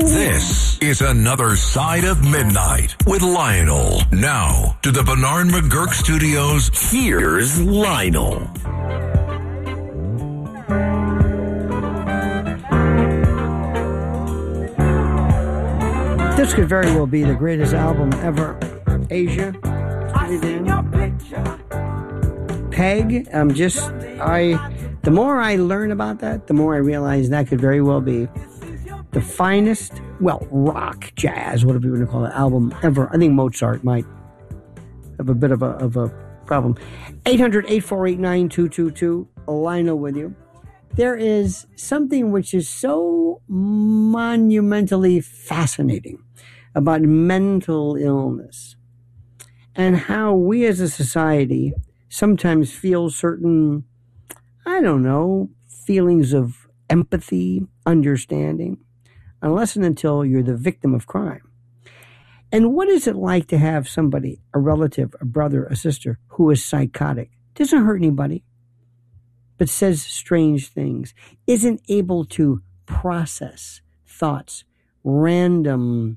This is Another Side of Midnight with Lionel. Now, to the Bernard McGurk Studios, here's Lionel. This could very well be the greatest album ever. Asia. Peg. The more I learn about that, the more I realize that could very well be the finest, rock, jazz, whatever you want to call it, album ever. I think Mozart might have a bit of a problem. 800-848-9222. Lionel with you. There is something which is so monumentally fascinating about mental illness and how we as a society sometimes feel certain, feelings of empathy, understanding, unless and until you're the victim of crime. And what is it like to have somebody, a relative, a brother, a sister, who is psychotic, doesn't hurt anybody, but says strange things, isn't able to process thoughts, random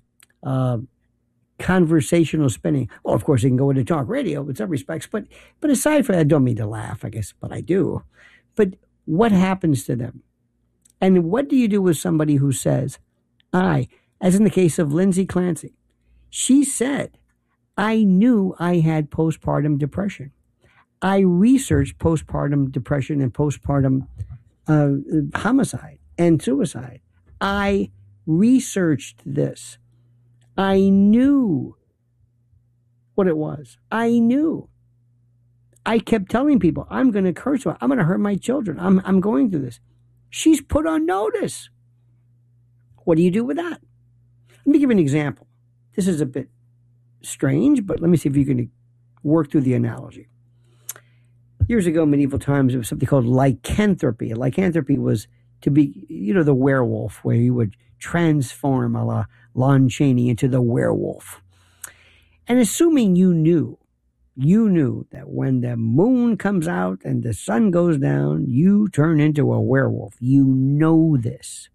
conversational spinning? Well, of course, he can go into talk radio in some respects, but aside from that, I don't mean to laugh, I guess, but I do. But what happens to them? And what do you do with somebody who says, as in the case of Lindsay Clancy, she said, I knew I had postpartum depression. I researched postpartum depression and postpartum homicide and suicide. I researched this. I knew what it was. I knew. I kept telling people, I'm going to curse her. I'm going to hurt my children. I'm going through this. She's put on notice. What do you do with that? Let me give you an example. This is a bit strange, but let me see if you can work through the analogy. Years ago, medieval times, there was something called lycanthropy. Lycanthropy was to be, the werewolf, where you would transform a la Lon Chaney into the werewolf. And assuming you knew that when the moon comes out and the sun goes down, you turn into a werewolf. You know this.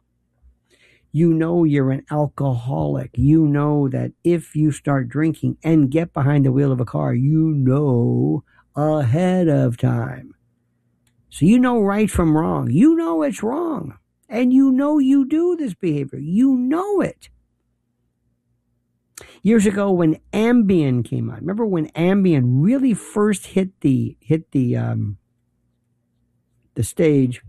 You know you're an alcoholic. You know that if you start drinking and get behind the wheel of a car, you know ahead of time. So you know right from wrong. You know it's wrong. And you know you do this behavior. You know it. Years ago when Ambien came out, remember when Ambien really first hit the stage,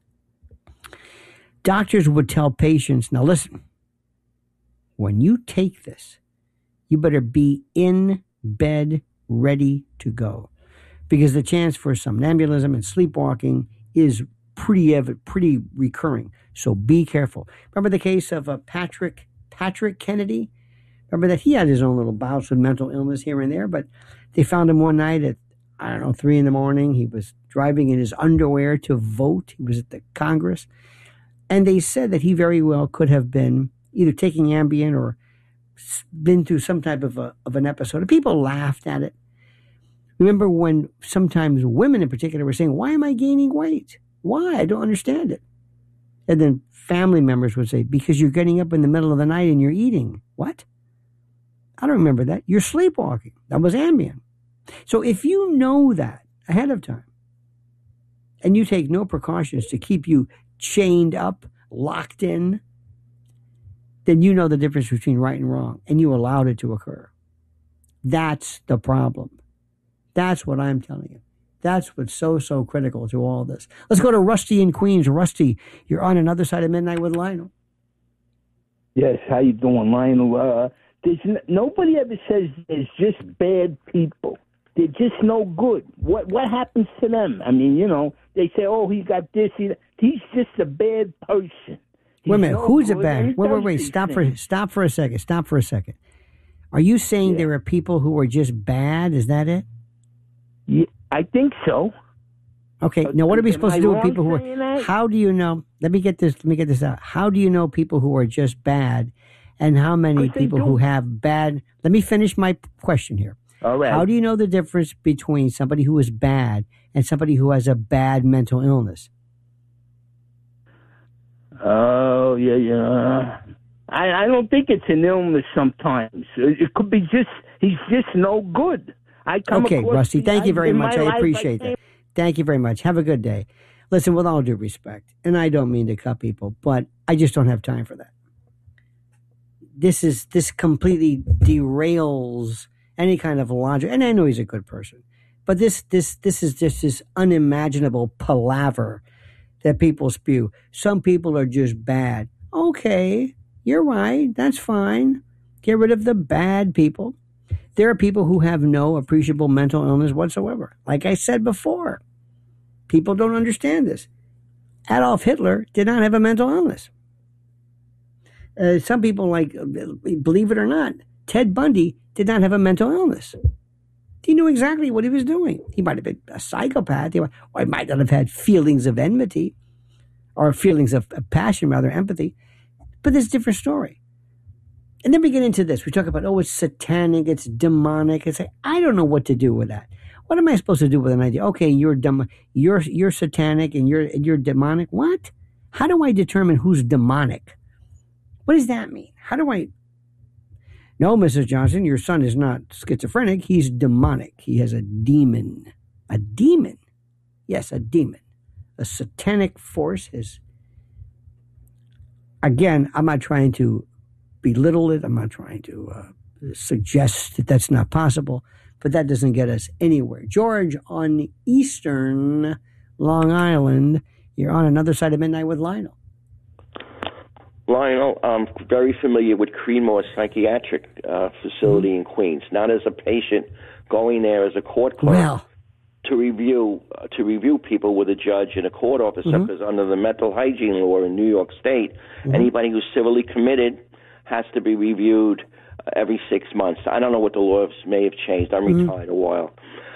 doctors would tell patients, now listen, when you take this, you better be in bed ready to go, because the chance for somnambulism and sleepwalking is pretty recurring. So be careful. Remember the case of Patrick Kennedy? Remember that he had his own little bouts with mental illness here and there, but they found him one night at, 3 a.m. He was driving in his underwear to vote. He was at the Congress. And they said that he very well could have been either taking Ambien or been through some type of an episode. And people laughed at it. Remember when sometimes women in particular were saying, why am I gaining weight? Why? I don't understand it. And then family members would say, because you're getting up in the middle of the night and you're eating. What? I don't remember that. You're sleepwalking. That was Ambien. So if you know that ahead of time and you take no precautions to keep you chained up, locked in, then you know the difference between right and wrong, and you allowed it to occur. That's the problem. That's what I'm telling you. That's what's so critical to all this. Let's go to Rusty in Queens. Rusty, you're on Another Side of Midnight with Lionel. Yes, how you doing, Lionel? Nobody ever says there's just bad people. They're just no good. What happens to them? I mean, they say, oh, he got this. He's just a bad person. Wait a minute. Who's a bad? Wait. Stop for a second. Are you saying there are people who are just bad? Is that it? Yeah, I think so. Okay. Now, what are we supposed to do with people who are? How do you know? Let me get this out. How do you know people who are just bad, and how many people who have bad? Let me finish my question here. All right. How do you know the difference between somebody who is bad and somebody who has a bad mental illness? Oh, yeah. I don't think it's an illness sometimes. It could be just, he's just no good. Okay, Rusty, thank you very much. I appreciate that. Thank you very much. Have a good day. Listen, with all due respect, and I don't mean to cut people, but I just don't have time for that. This completely derails any kind of logic, and I know he's a good person, but this is just this unimaginable palaver that people spew. Some people are just bad. Okay, you're right. That's fine. Get rid of the bad people. There are people who have no appreciable mental illness whatsoever. Like I said before, people don't understand this. Adolf Hitler did not have a mental illness. Some people, believe it or not, Ted Bundy did not have a mental illness. He knew exactly what he was doing. He might have been a psychopath, or he might not have had feelings of enmity, or feelings of passion, rather, empathy. But there's a different story. And then we get into this. We talk about, it's satanic, it's demonic. It's like, I don't know what to do with that. What am I supposed to do with an idea? Okay, you're satanic and you're demonic. What? How do I determine who's demonic? What does that mean? How do I? No, Mrs. Johnson, your son is not schizophrenic. He's demonic. He has a demon. A demon? Yes, a demon. A satanic force is. Again, I'm not trying to belittle it. I'm not trying to suggest that that's not possible, but that doesn't get us anywhere. George on Eastern Long Island, you're on Another Side of Midnight with Lionel. Lionel, I'm very familiar with Creedmoor Psychiatric Facility in Queens. Not as a patient, going there as a court clerk to review people with a judge and a court officer, because under the mental hygiene law in New York State, anybody who's civilly committed has to be reviewed every 6 months. I don't know what the laws may have changed. I'm retired a while.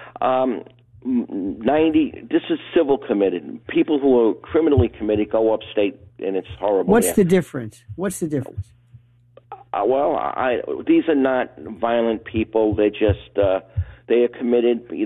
90. This is civil committed. People who are criminally committed go upstate, and it's horrible. What's the difference? Well, these are not violent people. They're just they are committed.